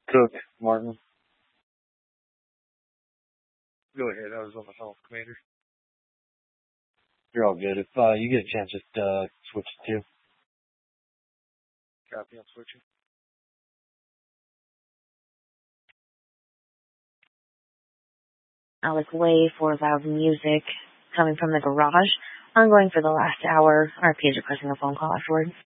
Cook, Martin. Go ahead. I was on the phone with Commander. You're all good. If you get a chance, just switch it to. Copy, I'm switching. Alec Way for loud music coming from the garage. Ongoing for the last hour. RP is requesting a phone call afterwards.